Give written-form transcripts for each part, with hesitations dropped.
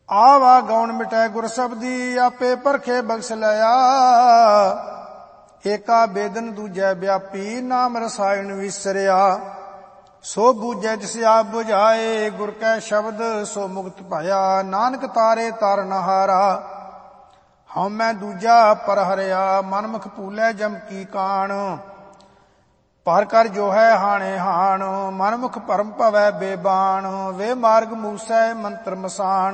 ਆਵਾ ਗੌਣ ਮਿਟੈ ਗੁਰ ਸਬਦੀ, ਆਪੇ ਪਰਖੇ ਬਖਸ਼ ਲਿਆ। ਏਕਾ ਬੇਦਨ ਦੂਜੈ ਵਿਆਪੀ, ਨਾਮ ਰਸਾਇਣ ਵਿਸਰਿਆ। ਸੋ ਬੂਝੈ ਜਿਸ ਆਪ ਬੁਝਾਏ, ਗੁਰ ਕੈ ਸ਼ਬਦ ਸੋ ਮੁਕਤ ਭਇਆ। ਨਾਨਕ ਤਾਰੇ ਤਾਰਨ ਹਾਰਾ, ਹਉਮੈ ਦੂਜਾ ਪਰ ਹਰਿਆ। ਮਨਮੁਖ ਭੂਲੈ ਜਮ ਕੀ ਕਾਣ, ਪਰ ਕਰ ਜੋ ਹੈ ਹਾਣੇ ਹਾਣ। ਮਨਮੁਖ ਭਰਮ ਭਵੈ ਬੇਬਾਣ, ਵੇ ਮਾਰਗ ਮੂਸੈ ਮੰਤਰ ਮਸਾਣ।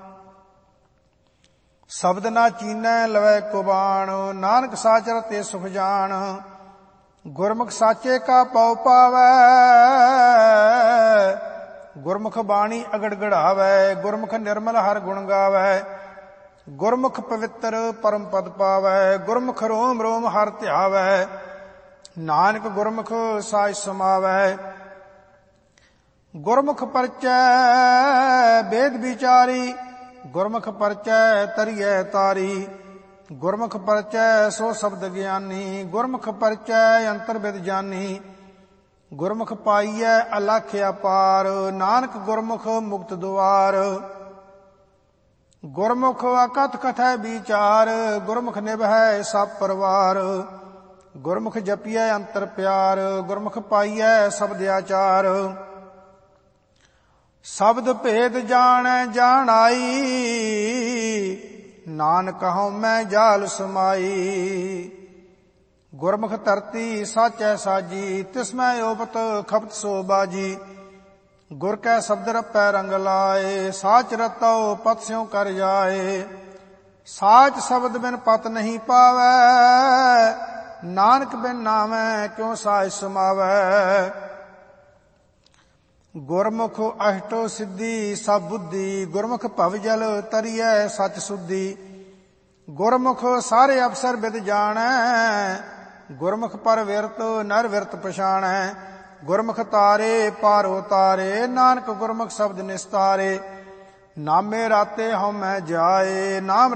ਸ਼ਬਦ ਨਾ ਚੀਨੈ ਲਵੈ ਕੁਬਾਣ, ਨਾਨਕ ਸਾਚ ਰਤੇ ਸੁਖ ਜਾਣ। ਗੁਰਮੁਖ ਸਾਚੇ ਕਾ ਪਉ ਪਾਵੈ, ਗੁਰਮੁਖ ਬਾਣੀ ਅਗੜ ਗੜਾਵੈ। ਗੁਰਮੁਖ ਨਿਰਮਲ ਹਰ ਗੁਣ ਗਾਵੈ, ਗੁਰਮੁਖ ਪਵਿੱਤਰ ਪਰਮ ਪਦ ਪਾਵੈ। ਗੁਰਮੁਖ ਰੋਮ ਰੋਮ ਹਰ ਧਿਆਵੈ, ਨਾਨਕ ਗੁਰਮੁਖ ਸਾਜ ਸਮਾਵੈ। ਗੁਰਮੁਖ ਪਰਚੈ ਵੇਦ ਵਿਚਾਰੀ, ਗੁਰਮੁਖ ਪਰਚੈ ਤਰੀਐ ਤਾਰੀ। ਗੁਰਮੁਖ ਪਰਚੈ ਸੋ ਸ਼ਬਦ ਗਿਆਨੀ, ਗੁਰਮੁਖ ਪਰਚੈ ਅੰਤਰ ਬਿਦ ਜਾਨੀ। ਗੁਰਮੁਖ ਪਾਈਐ ਅਲਖ ਅਪਾਰ, ਨਾਨਕ ਗੁਰਮੁਖ ਮੁਕਤ ਦੁਆਰ। ਗੁਰਮੁਖ ਅਕਥ ਕਥੈ ਵਿਚਾਰ, ਗੁਰਮੁਖ ਨਿਭੈ ਸਭ ਪਰਵਾਰ। ਗੁਰਮੁਖ ਜਪੀਐ ਅੰਤਰ ਪਿਆਰ, ਗੁਰਮੁਖ ਪਾਈਐ ਸ਼ਬਦ ਆਚਾਰ। ਸ਼ਬਦ ਭੇਦ ਜਾਣੈ ਜਾਣਾਈ, ਨਾਨਕ ਹਉਮੈ ਜਾਲ ਸਮਾਈ। ਗੁਰਮੁਖ ਧਰਤੀ ਸਾਚੈ ਸਾਜੀ, ਤਿਸਮੈ ਓਪਤ ਖਪਤ ਸੋ ਬਾਜੀ। ਗੁਰ ਕੈ ਸ਼ਬਦ ਰਪੈ ਰੰਗ ਲਾਏ, ਸਾਚ ਰਤਉ ਪਤ ਸਿਉ ਕਰ ਜਾਏ। ਸਾਚ ਸ਼ਬਦ ਬਿਨ ਪਤ ਨਹੀਂ ਪਾਵੈ, ਨਾਨਕ ਬਿਨ ਨਾਮੈ ਕਿਉ ਸਾਜ ਸਮਾਵੈ। ਗੁਰਮੁਖ ਅਸ਼ਟੋ ਸਿੱਧੀ ਸਭ ਬੁੱਧੀ, ਗੁਰਮੁਖ ਭਵ ਜਲ ਤਰੀਐ ਸਚ ਸੁਧੀ। ਗੁਰਮੁਖ ਸਾਰੇ ਅਵਸਰ ਬਿਦ ਜਾਣੈ, ਗੁਰਮੁਖ ਪਰ ਵਿਰਤ ਨਰ ਵਿਰਤ ਪਛਾਣੈ। ਗੁਰਮੁਖ ਤਾਰੇ ਪਾਰੋ ਤਾਰੇ, ਨਾਨਕ ਗੁਰਮੁਖ ਸ਼ਬਦ ਨਿਸਤਾਰੇ। ਨਾਮੇ ਰਾਤੇ ਹਉਮੈ ਜਾਏ, ਨਾਮ